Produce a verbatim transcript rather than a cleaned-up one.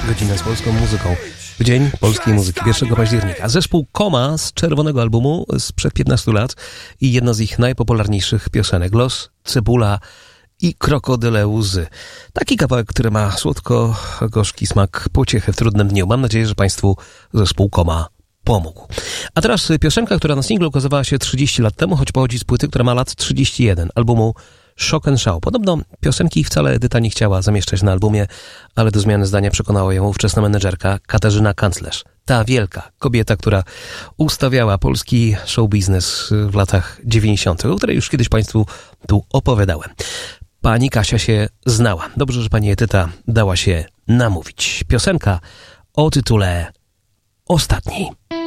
godzinę z polską muzyką. W Dzień Polskiej Muzyki, pierwszego października. Zespół Koma z czerwonego albumu sprzed piętnastu lat i jedna z ich najpopularniejszych piosenek. Los, Cebula i Krokodyle łzy. Taki kawałek, który ma słodko-gorzki smak pociechy w trudnym dniu. Mam nadzieję, że Państwu zespół Koma pomógł. A teraz piosenka, która na singlu ukazywała się trzydzieści lat temu, choć pochodzi z płyty, która ma lat trzydzieści jeden, albumu Shock and Show. Podobno piosenki wcale Edyta nie chciała zamieszczać na albumie, ale do zmiany zdania przekonała ją ówczesna menedżerka Katarzyna Kanclerz. Ta wielka kobieta, która ustawiała polski show biznes w latach dziewięćdziesiątych, o której już kiedyś Państwu tu opowiadałem. Pani Kasia się znała. Dobrze, że pani Edyta dała się namówić. Piosenka o tytule Ostatni.